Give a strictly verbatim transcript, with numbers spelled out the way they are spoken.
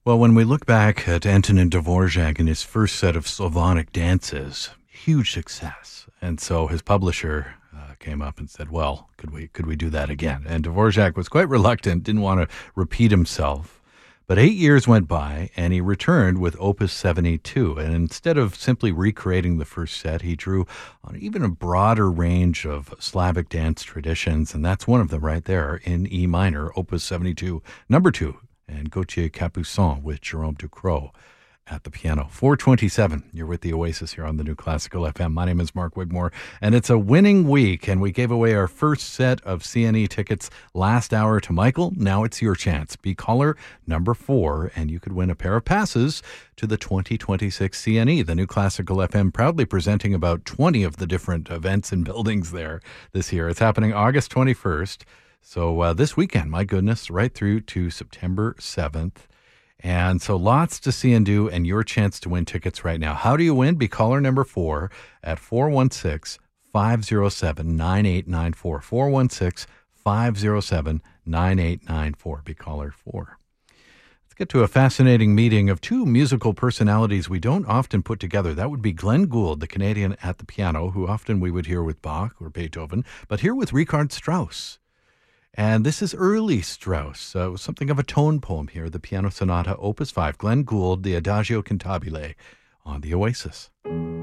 Well, when we look back at Antonin Dvorak and his first set of Slavonic dances, huge success. And so his publisher uh, came up and said, well, could we could we do that again? And Dvorak was quite reluctant, didn't want to repeat himself. But eight years went by, and he returned with Opus seventy-two. And instead of simply recreating the first set, he drew on even a broader range of Slavic dance traditions, and that's one of them right there in E minor, Opus seventy-two, number two, and Gauthier Capuçon with Jerome Ducrot at the piano. four twenty-seven, you're with the Oasis here on the New Classical F M. My name is Mark Wigmore, and it's a winning week, and we gave away our first set of C N E tickets last hour to Michael. Now it's your chance. Be caller number four, and you could win a pair of passes to the twenty twenty-six C N E. The New Classical F M proudly presenting about twenty of the different events and buildings there this year. It's happening August twenty-first. So uh, this weekend, my goodness, right through to September seventh. And so lots to see and do, and your chance to win tickets right now. How do you win? Be caller number four at four one six, five zero seven, nine eight nine four. four one six, five zero seven, nine eight nine four. Be caller four. Let's get to a fascinating meeting of two musical personalities we don't often put together. That would be Glenn Gould, the Canadian at the piano, who often we would hear with Bach or Beethoven, but here with Richard Strauss. And this is early Strauss, so something of a tone poem here, the Piano Sonata, Opus five, Glenn Gould, the Adagio Cantabile on the Oasis.